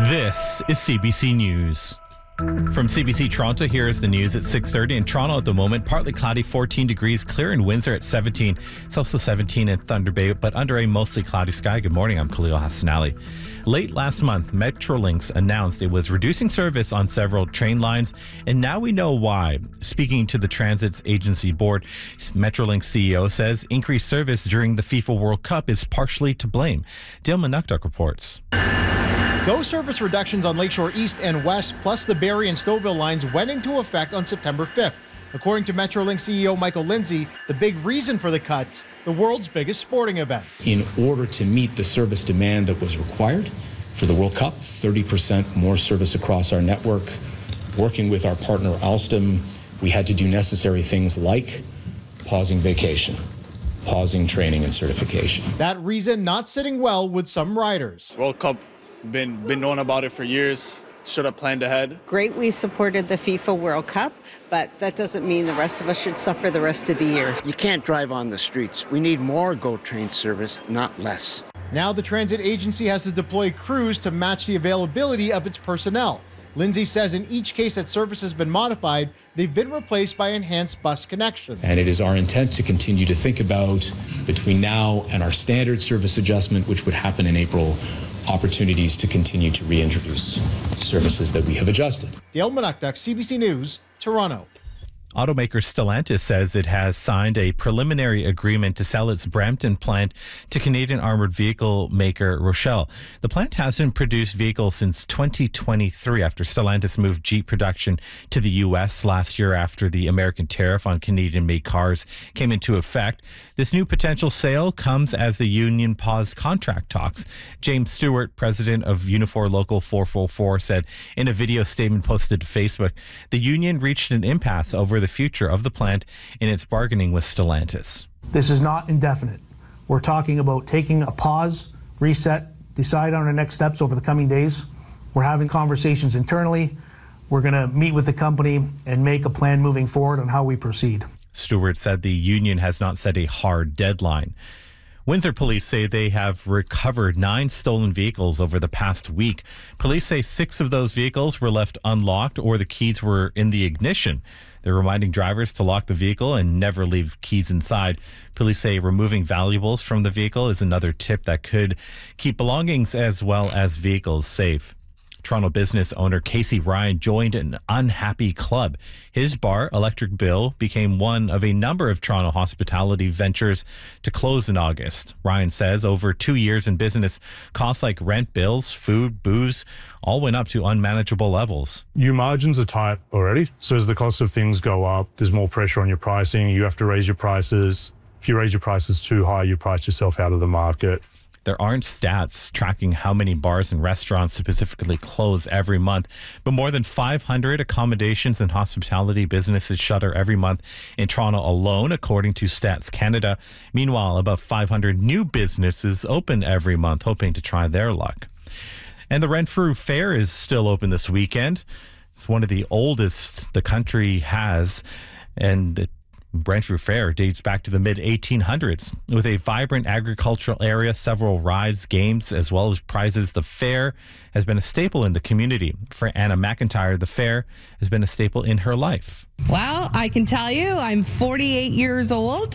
This is CBC News. From CBC Toronto, here is the news at 6:30. In Toronto at the moment, partly cloudy, 14 degrees, clear in Windsor at 17. It's also 17 in Thunder Bay, but under a mostly cloudy sky. Good morning, I'm Khalil Hassanali. Late last month, Metrolinx announced it was reducing service on several train lines, and now we know why. Speaking to the Transit Agency Board, Metrolinx CEO says increased service during the FIFA World Cup is partially to blame. Dale Manukduk reports. Those service reductions on Lakeshore East and West, plus the Barrie and Stouffville lines, went into effect on September 5th. According to Metrolinx CEO Michael Lindsay, the big reason for the cuts, the world's biggest sporting event. In order to meet the service demand that was required for the World Cup, 30% more service across our network, working with our partner Alstom, we had to do necessary things like pausing vacation, pausing training and certification. That reason not sitting well with some riders. World Cup, been knowing about it for years. Should have planned ahead. Great, we supported the FIFA World Cup, but that doesn't mean the rest of us should suffer the rest of the year. You can't drive on the streets. We need more GO train service, not less. Now the transit agency has to deploy crews to match the availability of its personnel. Lindsay says in each case that service has been modified, they've been replaced by enhanced bus connections. And it is our intent to continue to think about, between now and our standard service adjustment, which would happen in April, opportunities to continue to reintroduce services that we have adjusted. Dale Manukduk, CBC News, Toronto. Automaker Stellantis says it has signed a preliminary agreement to sell its Brampton plant to Canadian armored vehicle maker Rochelle. The plant hasn't produced vehicles since 2023 after Stellantis moved Jeep production to the U.S. last year after the American tariff on Canadian-made cars came into effect. This new potential sale comes as the union paused contract talks. James Stewart, president of Unifor Local 444, said in a video statement posted to Facebook, the union reached an impasse over the future of the plant in its bargaining with Stellantis. This is not indefinite. We're talking about taking a pause, reset, decide on our next steps over the coming days. We're having conversations internally. We're going to meet with the company and make a plan moving forward on how we proceed. Stewart said the union has not set a hard deadline. Windsor police say they have recovered 9 stolen vehicles over the past week. Police say 6 of those vehicles were left unlocked or the keys were in the ignition. They're reminding drivers to lock the vehicle and never leave keys inside. Police say removing valuables from the vehicle is another tip that could keep belongings as well as vehicles safe. Toronto business owner Casey Ryan joined an unhappy club. His bar, Electric Bill, became one of a number of Toronto hospitality ventures to close in August. Ryan says over 2 years in business, costs like rent, bills, food, booze, all went up to unmanageable levels. Your margins are tight already. So as the cost of things go up, there's more pressure on your pricing. You have to raise your prices. If you raise your prices too high, you price yourself out of the market. There aren't stats tracking how many bars and restaurants specifically close every month, but more than 500 accommodations and hospitality businesses shutter every month in Toronto alone, according to Stats Canada. Meanwhile, about 500 new businesses open every month, hoping to try their luck. And the Renfrew Fair is still open this weekend. It's one of the oldest the country has, and the Renfrew Fair dates back to the mid-1800s. With a vibrant agricultural area, several rides, games, as well as prizes, the fair has been a staple in the community. For Anna McIntyre, the fair has been a staple in her life. Well, I can tell you I'm 48 years old,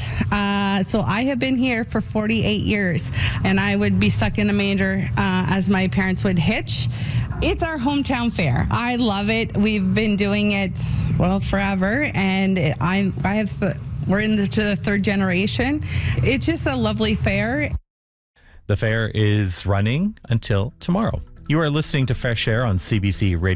so I have been here for 48 years, and I would be stuck in a manger as my parents would hitch. It's our hometown fair. I love it. We've been doing it, well, forever, and we're into the 3rd generation. It's just a lovely fair. The fair is running until tomorrow. You are listening to Fresh Air on CBC Radio.